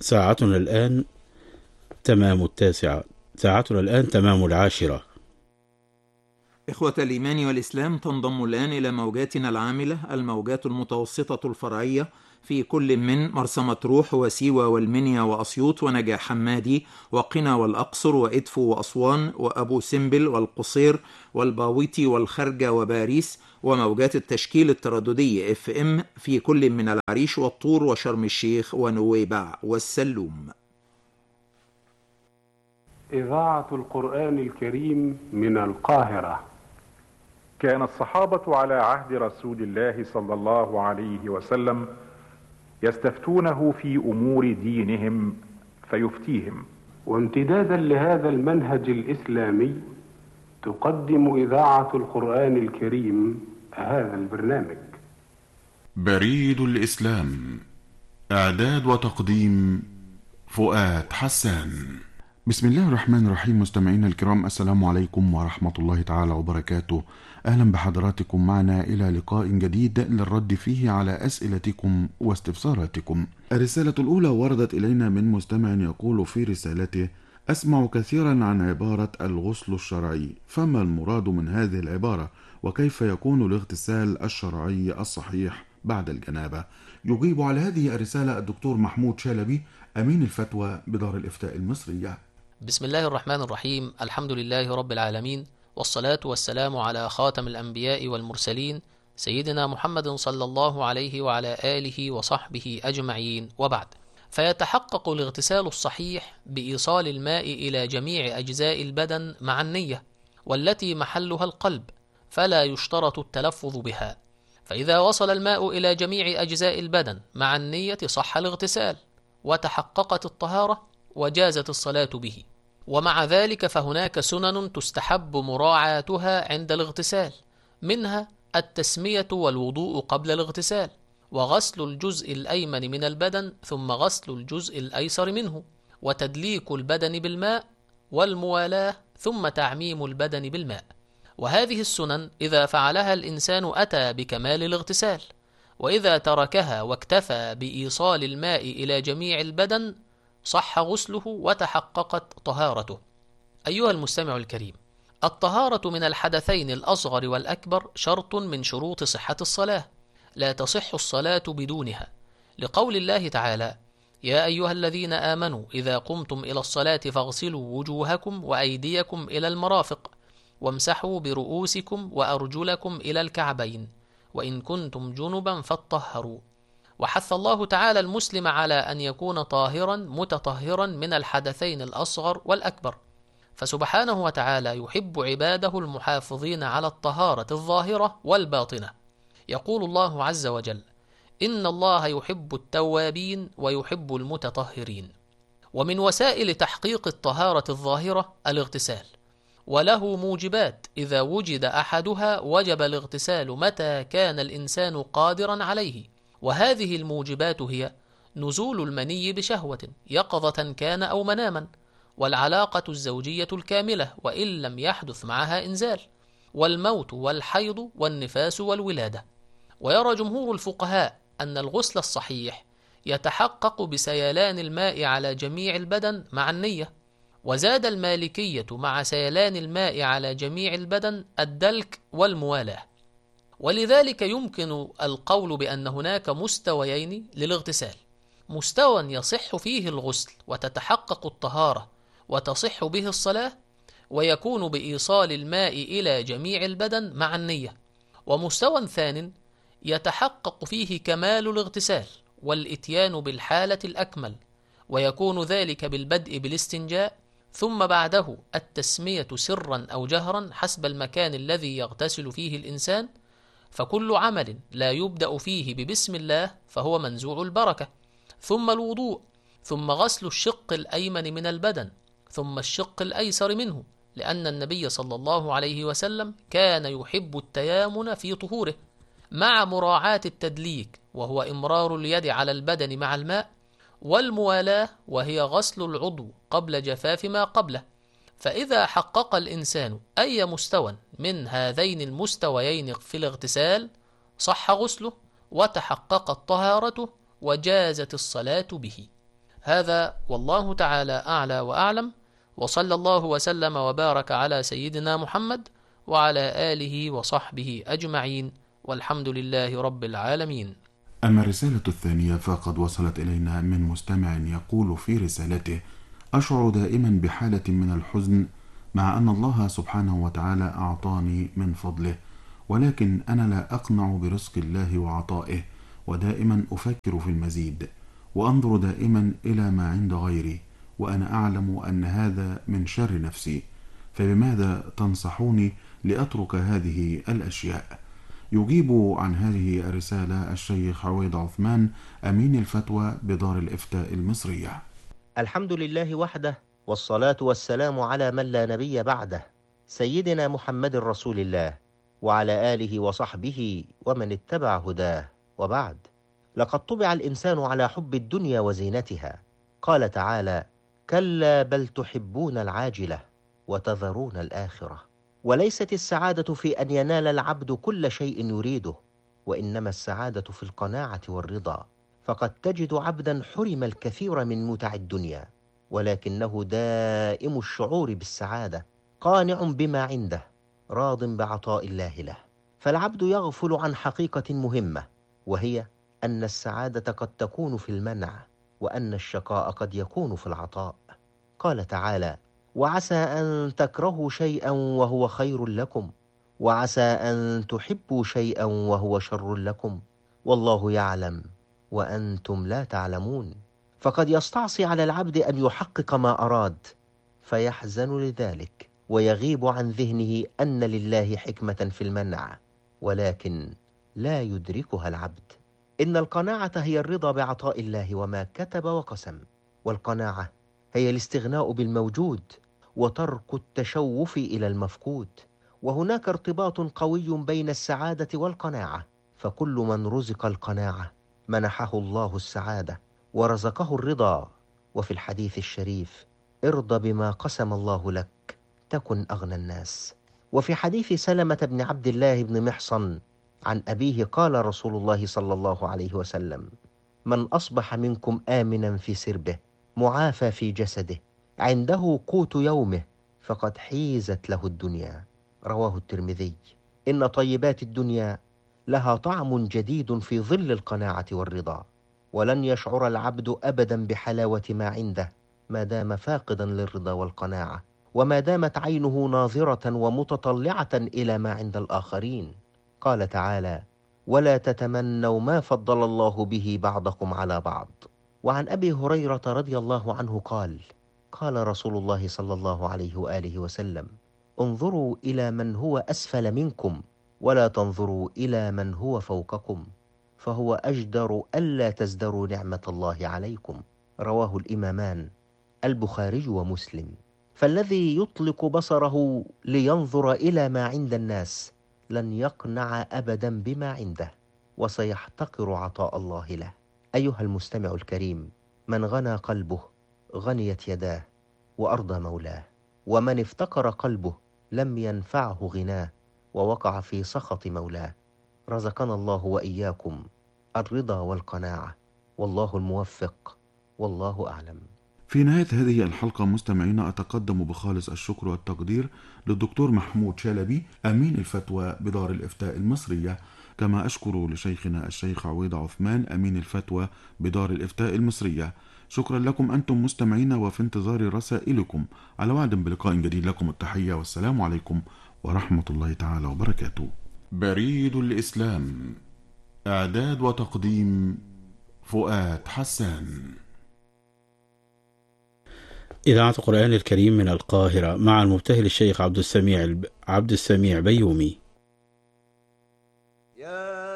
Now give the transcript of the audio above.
ساعتنا الآن تمام التاسعة. ساعتنا الآن تمام العاشرة. إخوة الإيمان والإسلام، تنضم الآن إلى موجاتنا العاملة الموجات المتوسطة الفرعية في كل من مرسى مطروح وسيوة والمنيا وأسيوط ونجع حمادي وقنا والأقصر وإدفو وأسوان وأبو سمبل والقصير والباويتي والخرجة وباريس، وموجات التشكيل الترددي FM في كل من العريش والطور وشرم الشيخ ونويبع والسلوم. إذاعة القرآن الكريم من القاهرة. كان الصحابة على عهد رسول الله صلى الله عليه وسلم يستفتونه في أمور دينهم فيفتيهم. وامتدادا لهذا المنهج الإسلامي تقدم إذاعة القرآن الكريم هذا البرنامج. بريد الإسلام، إعداد وتقديم فؤاد حسان. بسم الله الرحمن الرحيم. مستمعينا الكرام، السلام عليكم ورحمة الله تعالى وبركاته. أهلا بحضراتكم معنا إلى لقاء جديد للرد فيه على أسئلتكم واستفساراتكم. الرسالة الأولى وردت إلينا من مستمع يقول في رسالته: أسمع كثيرا عن عبارة الغسل الشرعي، فما المراد من هذه العبارة؟ وكيف يكون الاغتسال الشرعي الصحيح بعد الجنابة؟ يجيب على هذه الرسالة الدكتور محمود شلبي، أمين الفتوى بدار الإفتاء المصرية. بسم الله الرحمن الرحيم. الحمد لله رب العالمين، والصلاة والسلام على خاتم الأنبياء والمرسلين سيدنا محمد صلى الله عليه وعلى آله وصحبه أجمعين، وبعد. فيتحقق الاغتسال الصحيح بإيصال الماء إلى جميع أجزاء البدن مع النية، والتي محلها القلب، فلا يشترط التلفظ بها. فإذا وصل الماء إلى جميع أجزاء البدن مع النية صح الاغتسال، وتحققت الطهارة، وجازت الصلاة به. ومع ذلك فهناك سنن تستحب مراعاتها عند الاغتسال، منها التسمية والوضوء قبل الاغتسال، وغسل الجزء الأيمن من البدن ثم غسل الجزء الأيسر منه، وتدليك البدن بالماء، والموالاة، ثم تعميم البدن بالماء. وهذه السنن إذا فعلها الإنسان أتى بكمال الاغتسال، وإذا تركها واكتفى بإيصال الماء إلى جميع البدن صح غسله وتحققت طهارته. أيها المستمع الكريم، الطهارة من الحدثين الأصغر والأكبر شرط من شروط صحة الصلاة، لا تصح الصلاة بدونها، لقول الله تعالى: يا أيها الذين آمنوا إذا قمتم إلى الصلاة فاغسلوا وجوهكم وأيديكم إلى المرافق، وامسحوا برؤوسكم وأرجلكم إلى الكعبين، وإن كنتم جنبا فاطهروا. وحث الله تعالى المسلم على أن يكون طاهرا متطهرا من الحدثين الأصغر والأكبر، فسبحانه وتعالى يحب عباده المحافظين على الطهارة الظاهرة والباطنة. يقول الله عز وجل: إن الله يحب التوابين ويحب المتطهرين. ومن وسائل تحقيق الطهارة الظاهرة الاغتسال، وله موجبات إذا وجد أحدها وجب الاغتسال متى كان الإنسان قادرا عليه. وهذه الموجبات هي نزول المني بشهوة يقظة كان أو مناما، والعلاقة الزوجية الكاملة وإن لم يحدث معها إنزال، والموت والحيض والنفاس والولادة. ويرى جمهور الفقهاء أن الغسل الصحيح يتحقق بسيلان الماء على جميع البدن مع النية. وزاد المالكية مع سيلان الماء على جميع البدن الدلك والموالاة. ولذلك يمكن القول بأن هناك مستويين للاغتسال: مستوى يصح فيه الغسل وتتحقق الطهارة وتصح به الصلاة، ويكون بإيصال الماء إلى جميع البدن مع النية، ومستوى ثان يتحقق فيه كمال الاغتسال والإتيان بالحالة الأكمل، ويكون ذلك بالبدء بالاستنجاء، ثم بعده التسمية سرا أو جهرا حسب المكان الذي يغتسل فيه الإنسان، فكل عمل لا يبدأ فيه ببسم الله فهو منزوع البركة، ثم الوضوء، ثم غسل الشق الأيمن من البدن، ثم الشق الأيسر منه، لأن النبي صلى الله عليه وسلم كان يحب التيامن في طهوره، مع مراعاة التدليك وهو إمرار اليد على البدن مع الماء، والموالاة وهي غسل العضو قبل جفاف ما قبله. فإذا حقق الإنسان أي مستوى من هذين المستويين في الاغتسال صح غسله وتحققت طهارته وجازت الصلاة به. هذا والله تعالى أعلى وأعلم، وصلى الله وسلم وبارك على سيدنا محمد وعلى آله وصحبه أجمعين، والحمد لله رب العالمين. أما الرسالة الثانية فقد وصلت إلينا من مستمع يقول في رسالته: أشعر دائما بحالة من الحزن مع أن الله سبحانه وتعالى أعطاني من فضله، ولكن أنا لا أقنع برزق الله وعطائه، ودائما أفكر في المزيد، وأنظر دائما إلى ما عند غيري، وأنا أعلم أن هذا من شر نفسي، فبماذا تنصحوني لأترك هذه الأشياء؟ يجيب عن هذه الرسالة الشيخ عويض عثمان، أمين الفتوى بدار الإفتاء المصرية. الحمد لله وحده، والصلاة والسلام على من لا نبي بعده، سيدنا محمد رسول الله، وعلى آله وصحبه ومن اتبع هداه، وبعد. لقد طبع الإنسان على حب الدنيا وزينتها. قال تعالى: كلا بل تحبون العاجلة وتذرون الآخرة. وليست السعادة في أن ينال العبد كل شيء يريده، وإنما السعادة في القناعة والرضا. فقد تجد عبدا حرم الكثير من متع الدنيا، ولكنه دائم الشعور بالسعادة، قانع بما عنده، راض بعطاء الله له. فالعبد يغفل عن حقيقة مهمة، وهي أن السعادة قد تكون في المنع، وأن الشقاء قد يكون في العطاء. قال تعالى: وعسى أن تكرهوا شيئا وهو خير لكم، وعسى أن تحبوا شيئا وهو شر لكم، والله يعلم وأنتم لا تعلمون. فقد يستعصي على العبد أن يحقق ما أراد، فيحزن لذلك، ويغيب عن ذهنه أن لله حكمة في المنع، ولكن لا يدركها العبد. إن القناعة هي الرضا بعطاء الله وما كتب وقسم، والقناعة هي الاستغناء بالموجود وترك التشوف إلى المفقود. وهناك ارتباط قوي بين السعادة والقناعة، فكل من رزق القناعة منحه الله السعادة ورزقه الرضا. وفي الحديث الشريف: ارض بما قسم الله لك تكن أغنى الناس. وفي حديث سلمة بن عبد الله بن محصن عن أبيه قال رسول الله صلى الله عليه وسلم: من أصبح منكم آمنا في سربه معافى في جسده عنده قوت يومه فقد حيزت له الدنيا. رواه الترمذي. إن طيبات الدنيا لها طعم جديد في ظل القناعة والرضا، ولن يشعر العبد أبدا بحلاوة ما عنده ما دام فاقدا للرضا والقناعة، وما دامت عينه ناظرة ومتطلعة إلى ما عند الآخرين. قال تعالى: ولا تتمنوا ما فضل الله به بعضكم على بعض. وعن أبي هريرة رضي الله عنه قال: قال رسول الله صلى الله عليه وآله وسلم: انظروا إلى من هو أسفل منكم ولا تنظروا إلى من هو فوقكم، فهو أجدر ألا تزدروا نعمة الله عليكم. رواه الإمامان البخاري ومسلم. فالذي يطلق بصره لينظر إلى ما عند الناس لن يقنع أبدا بما عنده، وسيحتقر عطاء الله له. أيها المستمع الكريم، من غنى قلبه غنيت يداه وأرضى مولاه، ومن افتقر قلبه لم ينفعه غناه ووقع في سخط مولاه. رزقنا الله وإياكم الرضا والقناعة، والله الموفق، والله أعلم. في نهاية هذه الحلقة مستمعينا أتقدم بخالص الشكر والتقدير للدكتور محمود شلبي أمين الفتوى بدار الإفتاء المصرية، كما أشكر لشيخنا الشيخ عويض عثمان أمين الفتوى بدار الإفتاء المصرية. شكرا لكم أنتم مستمعين، وفي انتظار رسائلكم. على وعد بلقاء جديد، لكم التحية والسلام عليكم ورحمة الله تعالى وبركاته. بريد الإسلام، إعداد وتقديم فؤاد حسان. إذاعة القرآن الكريم من القاهرة مع المبتهل الشيخ عبد السميع بيومي.